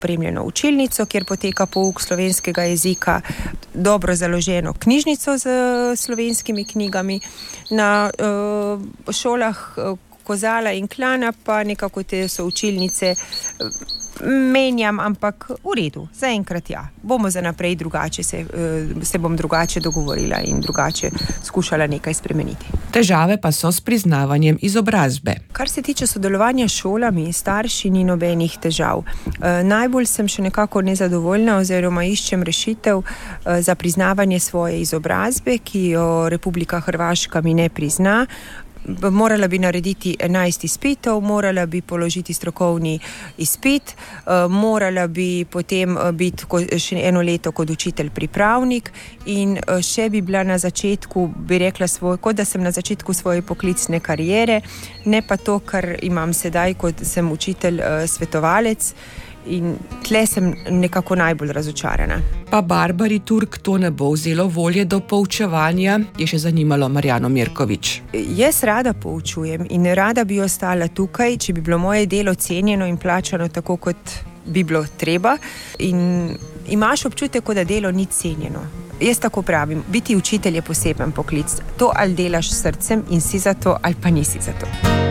opremljeno učilnico, kjer poteka pouk slovenskega jezika, dobro založeno knjižnico z slovenskimi knjigami. Na šolah Kozala in Klana pa nekako te so učilnice menjam, ampak v redu, zaenkrat ja. Bomo za naprej drugače, se bom drugače dogovorila in drugače skušala nekaj spremeniti. Težave pa so s priznavanjem izobrazbe. Kar se tiče sodelovanja s šolami, starši ni nobenih težav. Najbolj sem še nekako nezadovoljna oziroma iščem rešitev za priznavanje svoje izobrazbe, ki jo Republika Hrvaška mi ne prizna. Morala bi narediti 11 izpitov, morala bi položiti strokovni izpit, morala bi potem biti še 1 leto kot učitelj pripravnik in še bi bila na začetku, bi rekla kot da sem na začetku svoje poklicne kariere, ne pa to, kar imam sedaj, kot sem učitelj svetovalec. In tle sem nekako najbolj razočarana. Pa Barbari Turk to ne bo vzelo volje do poučevanja, je še zanimalo Marjano Mirković. Jaz rada poučujem in rada bi ostala tukaj, če bi bilo moje delo cenjeno in plačano tako, kot bi bilo treba. In imaš občutek, da delo ni cenjeno. Jaz tako pravim, biti učitelj je poseben poklic. To ali delaš s srcem in si za to, ali pa nisi za to.